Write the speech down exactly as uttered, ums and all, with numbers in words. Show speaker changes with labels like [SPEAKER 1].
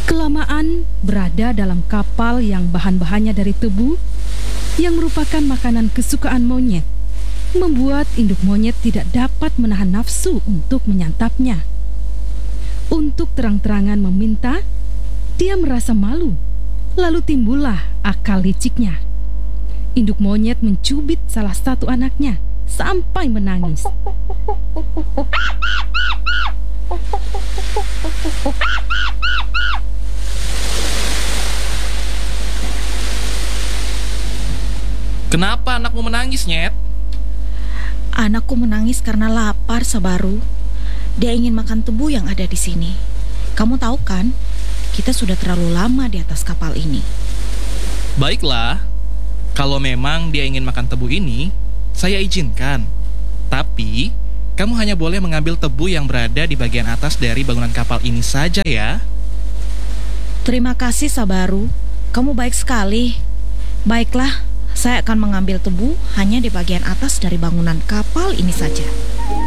[SPEAKER 1] Kelamaan berada dalam kapal yang bahan-bahannya dari tebu, yang merupakan makanan kesukaan monyet, membuat induk monyet tidak dapat menahan nafsu untuk menyantapnya. Untuk terang-terangan meminta, dia merasa malu, lalu timbullah akal liciknya. Induk monyet mencubit salah satu anaknya sampai menangis.
[SPEAKER 2] Kenapa anakmu menangis, Nyet?
[SPEAKER 3] Anakku menangis karena lapar, Sabaru. Dia ingin makan tebu yang ada di sini. Kamu tahu kan, kita sudah terlalu lama di atas kapal ini.
[SPEAKER 2] Baiklah, kalau memang dia ingin makan tebu ini, saya izinkan. Tapi, kamu hanya boleh mengambil tebu yang berada di bagian atas dari bangunan kapal ini saja ya.
[SPEAKER 3] Terima kasih, Sabaru. Kamu baik sekali. Baiklah, saya akan mengambil tebu hanya di bagian atas dari bangunan kapal ini saja.